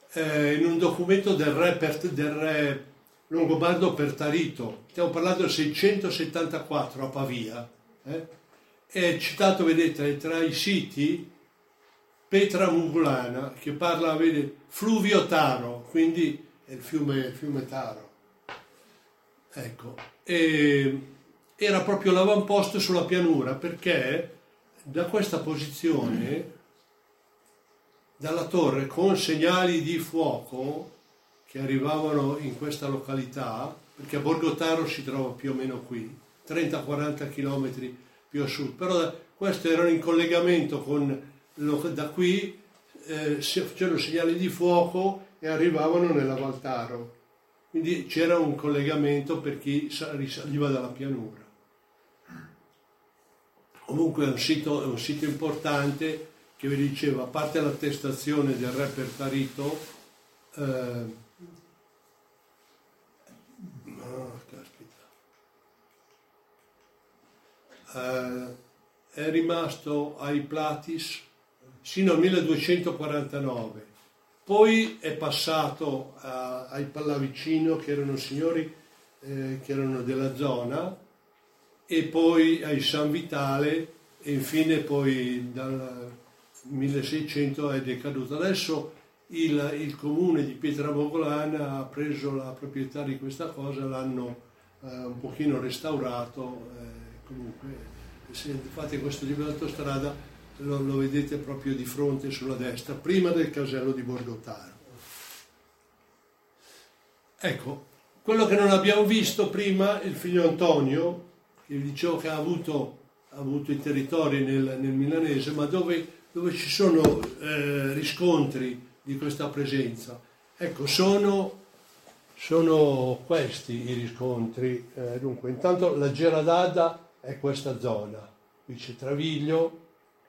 in un documento del re Longobardo Pertarito, stiamo parlando del 674 a Pavia, è citato, vedete, tra i siti Petra Mugulana, che parla, vede, Fluvio Taro, quindi è il fiume Taro. Ecco, e era proprio l'avamposto sulla pianura, perché da questa posizione, dalla torre, con segnali di fuoco che arrivavano in questa località, perché Borgo Taro si trova più o meno qui, 30-40 km più a sud, però questo erano in collegamento con, da qui c'erano segnali di fuoco e arrivavano nella Val Taro, quindi c'era un collegamento per chi risaliva dalla pianura. Comunque è un sito importante che vi dicevo, a parte l'attestazione del re Pertarito, è rimasto ai Platis sino al 1249, poi è passato ai Pallavicino, che erano signori che erano della zona, e poi ai San Vitale, e infine poi dal 1600 è decaduto. Adesso il comune di Pietrabogolana ha preso la proprietà di questa cosa, l'hanno un pochino restaurato, comunque se fate questo libro d'autostrada lo vedete proprio di fronte sulla destra, prima del casello di Borgo Taro. Ecco, quello che non abbiamo visto prima, il figlio Antonio, che vi dicevo che ha avuto i territori nel milanese, ma dove ci sono riscontri di questa presenza. Ecco, sono questi i riscontri. Dunque, intanto la Geradada è questa zona, qui c'è Traviglio,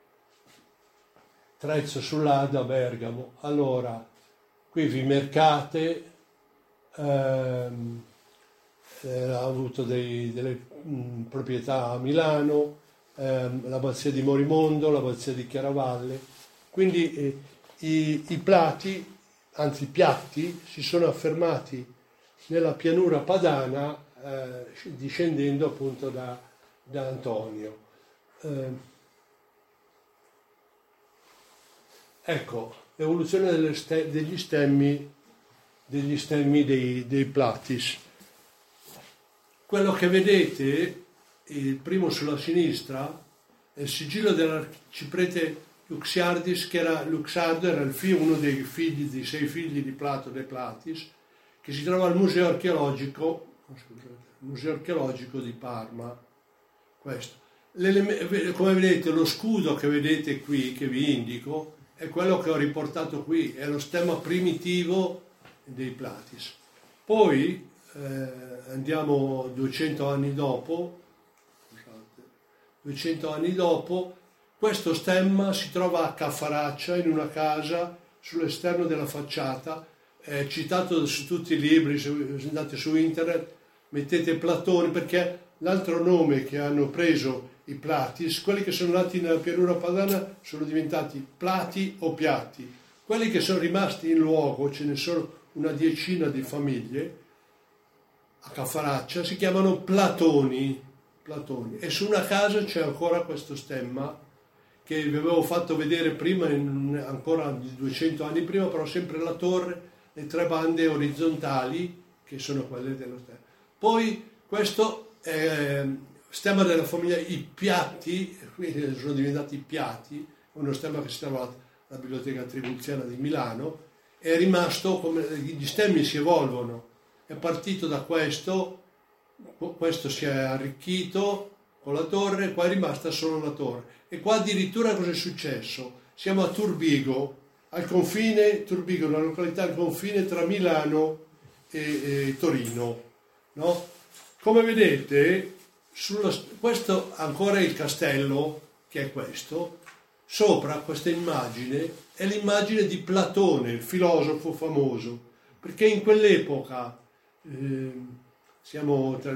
Trezzo sull'Adda, Bergamo. Allora, qui Vimercate ha avuto delle proprietà a Milano, l'abbazia di Morimondo, l'abbazia di Chiaravalle. Quindi i Plati, anzi Piatti, si sono affermati nella pianura padana, discendendo appunto da Antonio. Ecco, l'evoluzione degli stemmi dei Platis. Quello che vedete, il primo sulla sinistra, è il sigillo dell'arciprete Luxiardis, che era Luxardo, era uno dei 6 figli di Plato de Platis, che si trova al Museo Archeologico di Parma. Questo. Come vedete, lo scudo che vedete qui, che vi indico, è quello che ho riportato qui, è lo stemma primitivo dei Platis. Poi andiamo 200 anni dopo, questo stemma si trova a Caffaraccia, in una casa sull'esterno della facciata, è citato su tutti i libri, se andate su internet, mettete Platone, perché l'altro nome che hanno preso i Platis, quelli che sono nati nella pianura padana sono diventati Plati o Piatti, quelli che sono rimasti in luogo, ce ne sono una decina di famiglie, a Caffaraccia, si chiamano Platoni, e su una casa c'è ancora questo stemma che vi avevo fatto vedere prima, ancora di 200 anni prima, però sempre la torre, le 3 bande orizzontali che sono quelle dello stemma. Poi questo è stemma della famiglia I Piatti, quindi sono diventati Piatti, uno stemma che si trova alla Biblioteca Tribunziana di Milano, è rimasto, come gli stemmi si evolvono, è partito da questo si è arricchito con la torre, qua è rimasta solo la torre. E qua addirittura cosa è successo? Siamo a Turbigo, al confine, Turbigo è una località al confine tra Milano e Torino, no? Come vedete, questo ancora è il castello, che è questo, sopra questa immagine è l'immagine di Platone, il filosofo famoso, perché in quell'epoca, siamo tra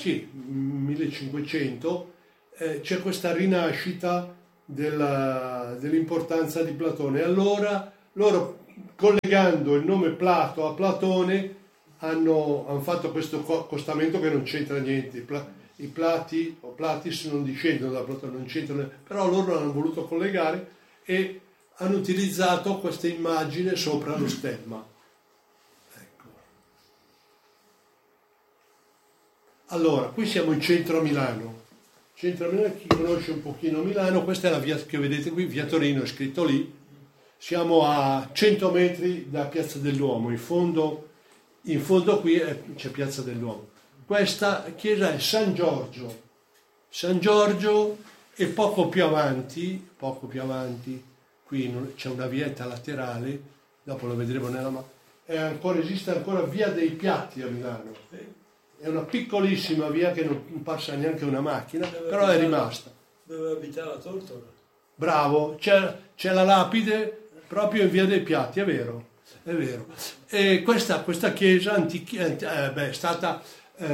1500, c'è questa rinascita dell'importanza di Platone. Allora loro collegando il nome Plato a Platone hanno fatto questo accostamento che non c'entra niente. I Plati o Platis non discendono da Platone, non c'entrano, però loro l'hanno voluto collegare e hanno utilizzato questa immagine sopra lo stemma. Ecco. Allora, qui siamo in centro a Milano. Centro a Milano, chi conosce un pochino Milano, questa è la via che vedete qui, via Torino, è scritto lì. Siamo a 100 metri da Piazza del Duomo, in fondo qui c'è Piazza del Duomo. Questa chiesa è San Giorgio. San Giorgio e poco più avanti, qui c'è una vietta laterale, dopo lo vedremo nella mappa, esiste ancora via dei Piatti a Milano. È una piccolissima via che non passa neanche una macchina, però è rimasta. Dove abitava Tortora? Bravo, c'è la lapide proprio in via dei Piatti, è vero. E questa chiesa è stata,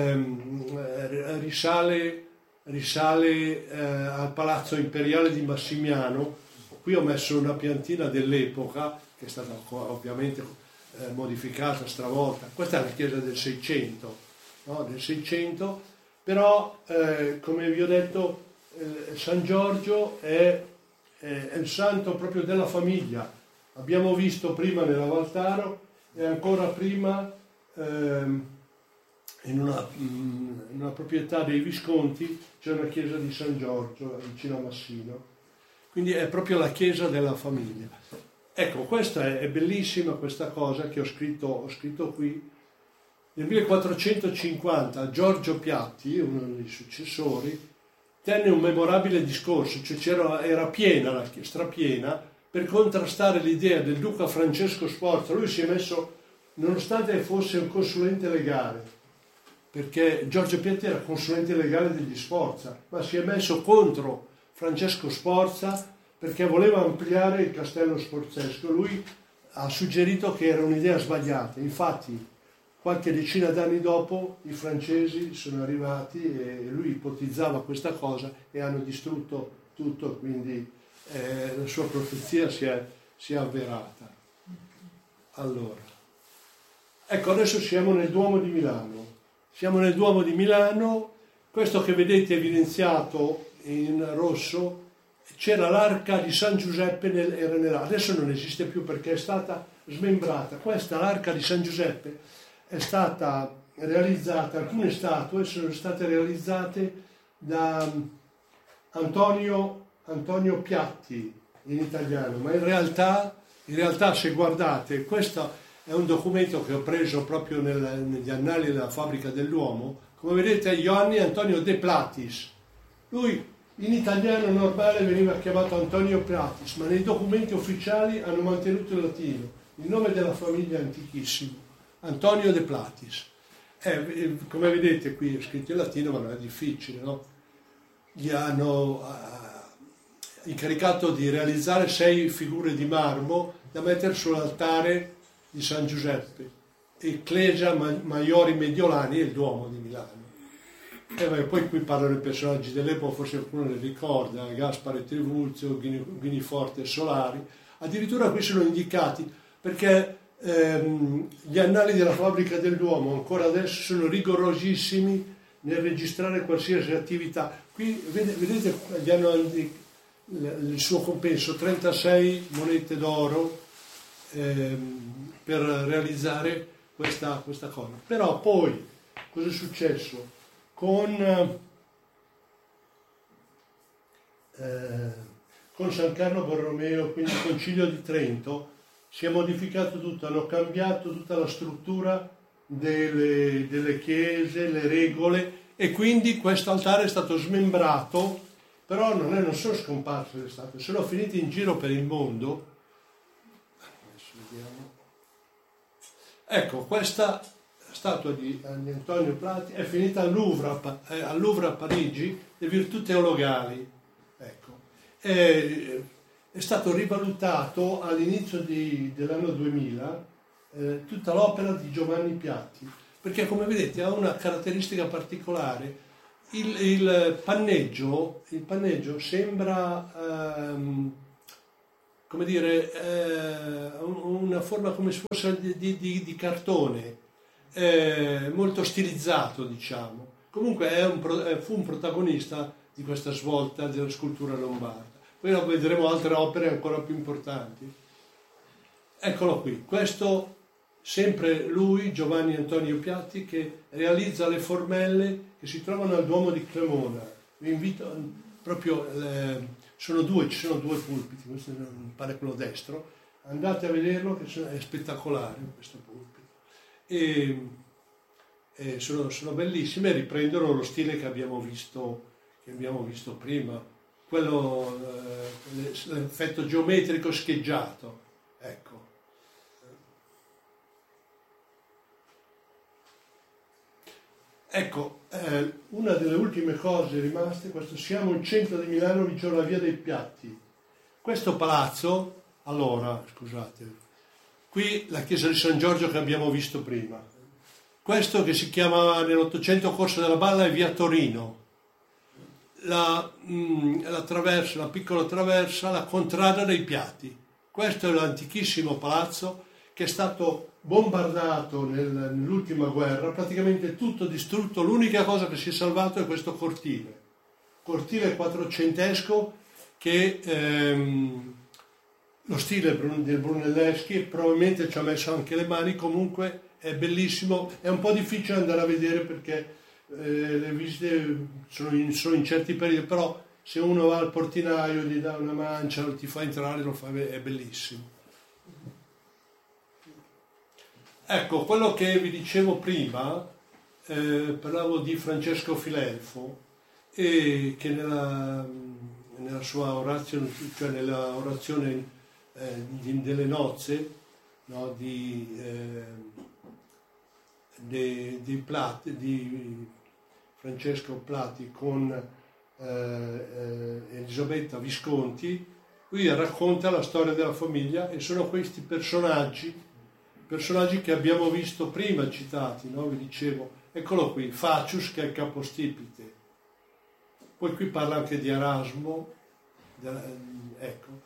risale al Palazzo Imperiale di Massimiano. Qui ho messo una piantina dell'epoca, che è stata ovviamente modificata, stravolta. Questa è la chiesa del 600. No, del 600, però come vi ho detto San Giorgio è il santo proprio della famiglia. Abbiamo visto prima nella Valtaro e ancora prima in una proprietà dei Visconti c'è una chiesa di San Giorgio vicino a Massino, quindi è proprio la chiesa della famiglia. Ecco, questa è bellissima questa cosa che ho scritto qui. Nel 1450 Giorgio Piatti, uno dei successori, tenne un memorabile discorso, cioè era piena, strapiena, per contrastare l'idea del duca Francesco Sforza. Lui si è messo, nonostante fosse un consulente legale, perché Giorgio Piatti era consulente legale degli Sforza, ma si è messo contro Francesco Sforza perché voleva ampliare il castello sforzesco. Lui ha suggerito che era un'idea sbagliata, infatti qualche decina d'anni dopo i francesi sono arrivati e lui ipotizzava questa cosa e hanno distrutto tutto, quindi la sua profezia si è avverata. Allora, ecco, adesso siamo nel Duomo di Milano. Questo che vedete evidenziato in rosso, c'era l'arca di San Giuseppe, adesso non esiste più perché è stata smembrata. Questa, l'arca di San Giuseppe, è stata realizzata, alcune statue sono state realizzate da Antonio Piatti in italiano, ma in realtà se guardate, questo è un documento che ho preso proprio negli annali della fabbrica dell'uomo, come vedete Ioanni Antonio De Platis, lui in italiano normale veniva chiamato Antonio Platis, ma nei documenti ufficiali hanno mantenuto il latino, il nome della famiglia è antichissimo. Antonio De Platis, come vedete qui è scritto in latino ma non è difficile, no? Gli hanno incaricato di realizzare 6 figure di marmo da mettere sull'altare di San Giuseppe, Ecclesia Maiori Mediolani e il Duomo di Milano. Poi qui parlano i personaggi dell'epoca, forse qualcuno li ricorda, Gaspare Trivulzio, Guiniforte e Solari, addirittura qui sono indicati perché gli annali della fabbrica del Duomo ancora adesso sono rigorosissimi nel registrare qualsiasi attività. Qui vedete il suo compenso, 36 monete d'oro per realizzare questa cosa. Però poi cosa è successo? Con San Carlo Borromeo, quindi il Concilio di Trento, si è modificato tutto, hanno cambiato tutta la struttura delle chiese, le regole, e quindi questo altare è stato smembrato, però non sono scomparse le statue, sono finite in giro per il mondo. Adesso vediamo. Ecco, questa statua di Antonio Piatti è finita al Louvre a Parigi, le virtù teologali. Ecco. È stato rivalutato all'inizio dell'anno 2000 tutta l'opera di Giovanni Piatti, perché come vedete ha una caratteristica particolare. Il panneggio sembra come dire, una forma come se fosse di cartone, molto stilizzato, diciamo. Comunque fu un protagonista di questa svolta della scultura lombarda. Poi vedremo altre opere ancora più importanti. Eccolo qui, questo sempre lui, Giovanni Antonio Piatti, che realizza le formelle che si trovano al Duomo di Cremona. Vi invito proprio, ci sono due pulpiti, questo mi pare quello destro, andate a vederlo, che è spettacolare questo pulpito. E sono bellissime, riprendono lo stile che abbiamo visto prima, quello, l'effetto geometrico scheggiato, ecco. Ecco, una delle ultime cose rimaste, siamo in centro di Milano, vicino alla Via dei Piatti. Questo palazzo, allora, scusate, qui la chiesa di San Giorgio che abbiamo visto prima. Questo che si chiama nell'Ottocento Corso della Balla è Via Torino. La piccola traversa, la contrada dei Piatti. Questo è l'antichissimo palazzo che è stato bombardato nell'ultima guerra, praticamente tutto distrutto. L'unica cosa che si è salvato è questo cortile quattrocentesco che lo stile del Brunelleschi, probabilmente ci ha messo anche le mani, comunque è bellissimo. È un po' difficile andare a vedere perché le visite sono in certi periodi, però se uno va al portinaio, gli dà una mancia, ti fa entrare, è bellissimo. Ecco, quello che vi dicevo prima, parlavo di Francesco Filelfo, che nella sua orazione, cioè nella orazione delle nozze, no, di Francesco Plati con Elisabetta Visconti, lui racconta la storia della famiglia e sono questi personaggi che abbiamo visto prima citati, no? Vi dicevo, eccolo qui, Facius che è il capostipite, poi qui parla anche di Erasmo, ecco,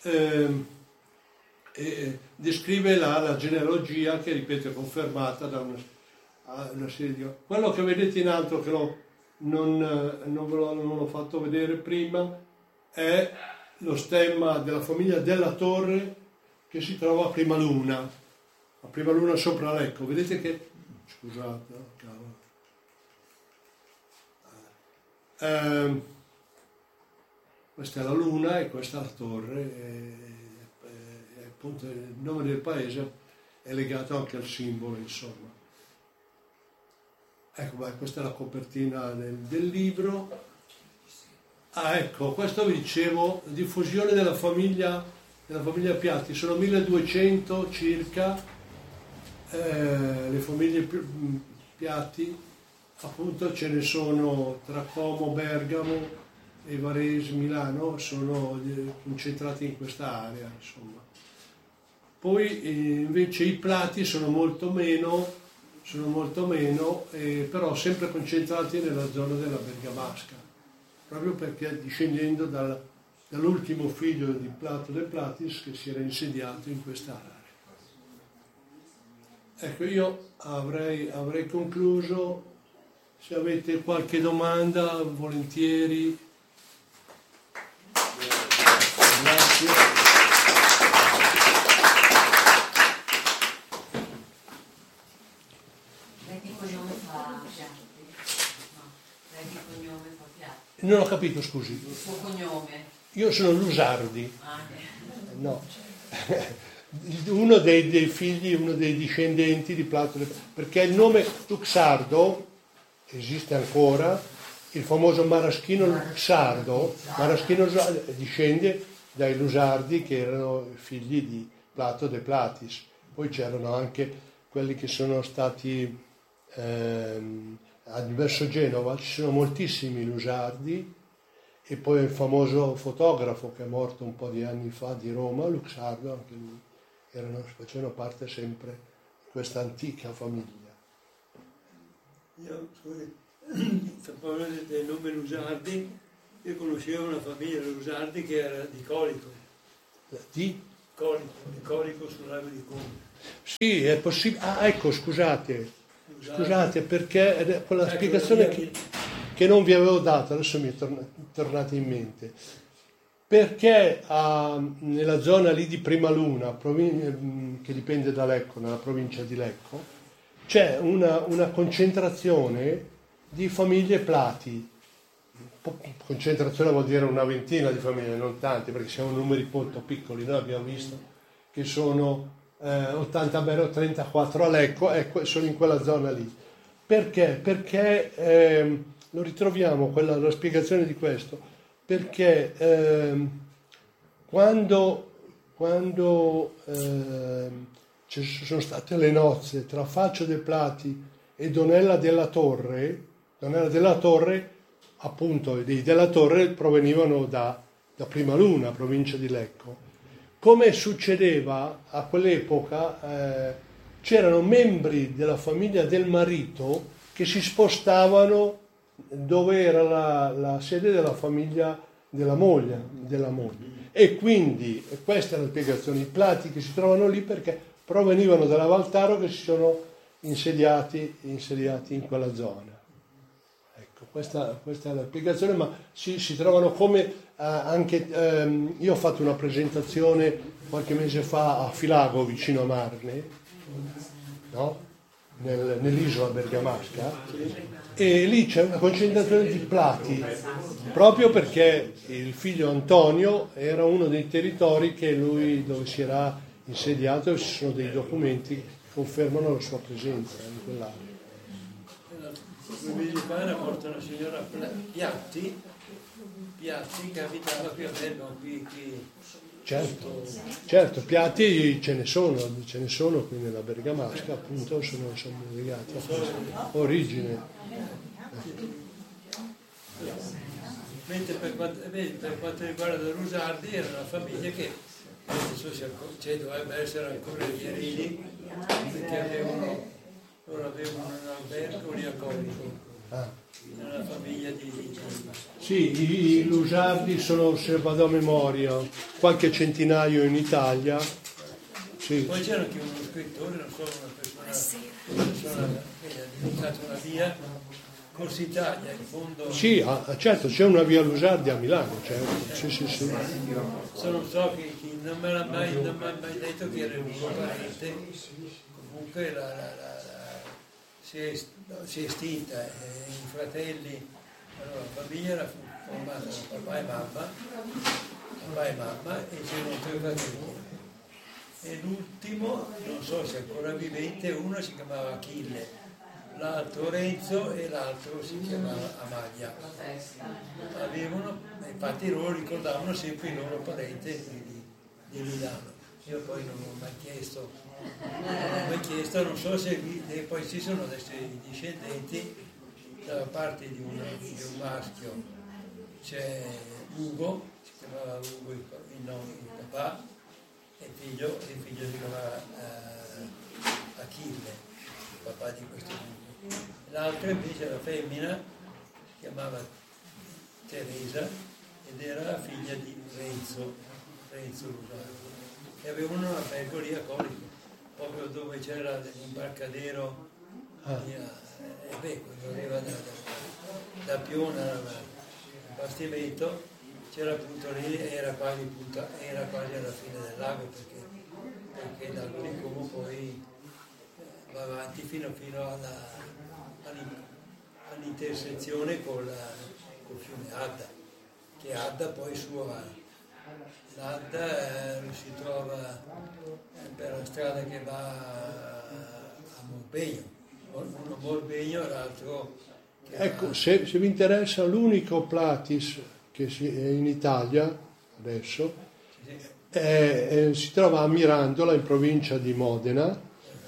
e descrive la genealogia che, ripeto, è confermata da una serie di... Quello che vedete in alto, che non l'ho fatto vedere prima, è lo stemma della famiglia Della Torre che si trova a Prima Luna sopra Lecco. Vedete che... Scusate, cavolo. Questa è la luna e questa è la torre, e appunto il nome del paese è legato anche al simbolo, insomma. Ecco, questa è la copertina del libro. Ecco, questo vi dicevo, diffusione della famiglia Piatti, sono 1200 circa le famiglie Piatti, appunto ce ne sono tra Como, Bergamo e Varese, Milano, sono concentrati in questa area, insomma. Poi invece i Plati sono molto meno, però sempre concentrati nella zona della Bergamasca, proprio perché discendendo dall'ultimo figlio di Plato de Platis che si era insediato in questa area. Ecco, io avrei concluso. Se avete qualche domanda, volentieri. Grazie. Lei di cognome fa Piatti? No, lei di cognome fa Piatti. Non ho capito, scusi. Il suo cognome? Io sono Lusardi. Ah, no. Uno dei figli, uno dei discendenti di Plato, perché il nome Luxardo esiste ancora, il famoso maraschino Luxardo, discende dai Lusardi che erano figli di Plato de Platis. Poi c'erano anche quelli che sono stati verso Genova, ci sono moltissimi Lusardi, e poi il famoso fotografo che è morto un po' di anni fa di Roma, Luxardo, anche lui, facevano parte sempre di questa antica famiglia. Io, scusi, parlando del nome Lusardi, io conoscevo una famiglia Lusardi che era di Colico. di... Colico sul lago di Como. Sì, è possibile. Ah, ecco, scusate, perché è quella spiegazione che non vi avevo dato, adesso mi è tornata in mente. Perché nella zona lì di Primaluna, che dipende da Lecco, nella provincia di Lecco, c'è una concentrazione di famiglie Plati. Concentrazione vuol dire una ventina di famiglie, non tanti, perché siamo numeri molto piccoli. Noi abbiamo visto che sono 80 meno 34 a Lecco, ecco, sono in quella zona lì. Perché? Perché lo ritroviamo, la spiegazione di questo, perché quando ci sono state le nozze tra Faccio de' Plati e Donella della Torre, appunto i della Torre provenivano da Primaluna, provincia di Lecco. Come succedeva a quell'epoca, c'erano membri della famiglia del marito che si spostavano dove era la sede della famiglia della moglie. E quindi, questa è la spiegazione, i Plati che si trovano lì perché provenivano dalla Valtaro che si sono insediati in quella zona. Ecco, questa è la spiegazione, ma si trovano come anche... io ho fatto una presentazione qualche mese fa a Filago, vicino a Marne, no? Nell'isola bergamasca, e lì c'è una concentrazione di Plati, proprio perché il figlio Antonio era uno dei territori dove si era insediato, e ci sono dei documenti che confermano la sua presenza in quell'area. 2 mesi fa era morta una signora Piatti che abitava qui a Bergamo, qui. Certo, piatti ce ne sono qui nella Bergamasca, appunto, sono legati a origine. Mentre per quanto riguarda Rusardi era una famiglia che dovrebbe essere ancora vierini, perché loro avevano un albergo lì a Colico. Una famiglia di... Sì, i Lusardi sono, se vado a memoria, qualche centinaio in Italia. Sì. Poi c'era anche uno scrittore, non so, una persona che ha dedicato una via, Corsa Italia, in fondo... Sì, certo, c'è una via Lusardi a Milano, certo. Sì. Non so chi non me l'ha mai detto che era il mio parente, comunque si è estinta, i fratelli, allora la famiglia era formata da papà e mamma e c'erano 3 fratelli. E l'ultimo, non so se è ancora vivente, uno si chiamava Achille, l'altro Renzo e l'altro si chiamava Amalia. Infatti loro ricordavano sempre i loro parenti di Milano. Io poi non ho mai chiesto, non so se poi ci sono adesso i discendenti dalla parte di un maschio, c'è Ugo, si chiamava Ugo il papà, e il figlio si chiamava Achille, il papà di questo Ugo. L'altra invece la femmina si chiamava Teresa ed era la figlia di Renzo Rusardi. E avevano un albergo lì a Colico, proprio dove c'era l'imbarcadero, quello arriva da Piona, il bastimento, c'era appunto lì, era quasi alla fine del lago, perché da lì come poi va avanti fino all'intersezione col fiume Adda, che Adda poi l'Adda si trova per la strada che va a Morbegno, uno a Morbegno e l'altro... Ecco, se vi interessa, l'unico Platis che è in Italia adesso si trova a Mirandola, in provincia di Modena,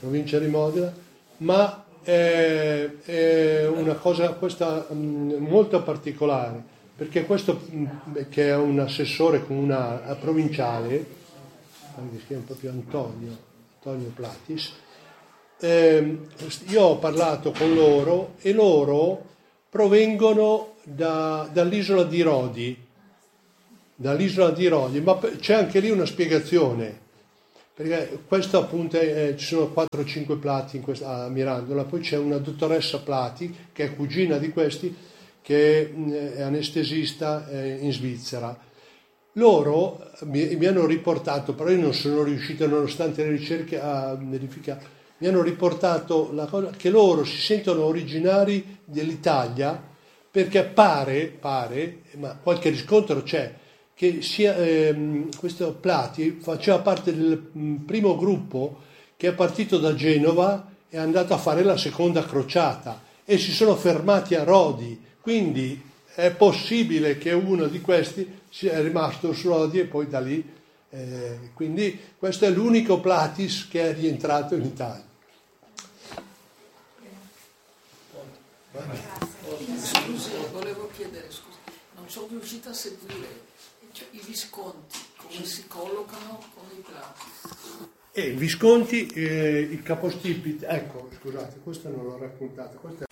ma è una cosa questa molto particolare, perché questo che è un assessore comunale provinciale, che si chiama proprio Antonio Platis, io ho parlato con loro e loro provengono dall'isola di Rodi, dall'isola di Rodi, ma c'è anche lì una spiegazione, perché questo appunto ci sono 4-5 Plati a Mirandola, poi c'è una dottoressa Plati, che è cugina di questi, che è anestesista in Svizzera. Loro mi hanno riportato, però io non sono riuscito, nonostante le ricerche, a verificare. Mi hanno riportato la cosa che loro si sentono originari dell'Italia, perché pare, ma qualche riscontro c'è, che questo Plati faceva parte del primo gruppo che è partito da Genova e è andato a fare la seconda crociata e si sono fermati a Rodi, quindi è possibile che uno di questi sia rimasto su Rodi e poi da lì, quindi questo è l'unico Platis che è rientrato in Italia. Scusi, volevo chiedere, non sono riuscita a seguire, cioè, i Visconti come si collocano con i Plati? I Visconti, i capostipiti, ecco, scusate, questa non l'ho raccontata, questa